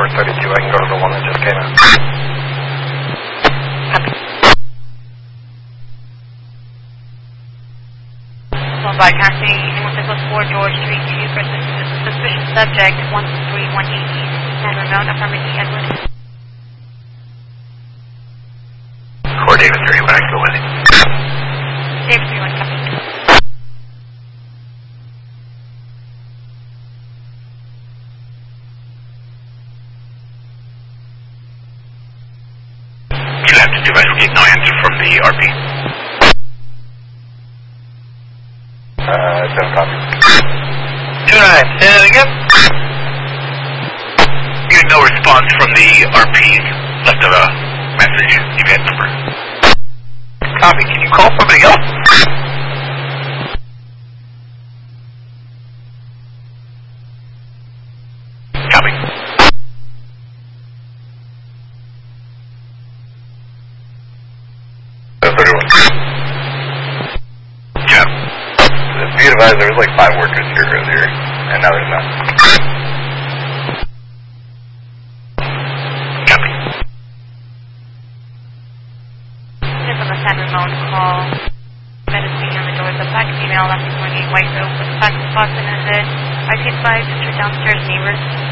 door 32. I can go to the one that just came in. Copy. Broadcasting, anyone Nicholas 4 George Street to you for suspicious subject 13180. And remote, affirmative, Edward. Or David 3, when I go with it. David 3, 1, copy. Device will get no answer from the RP. Don't copy. 2-9, say that again? You had no response from the RP. Left of a message. Give me that number. Copy, can you call somebody else? Copy. Be advised, there was like 5 workers here earlier, and now there's none. Copy. Just on the San Ramon call. Medicine on the door. The black female left before the white robe with black spots and ended. I see 5 sister downstairs neighbors.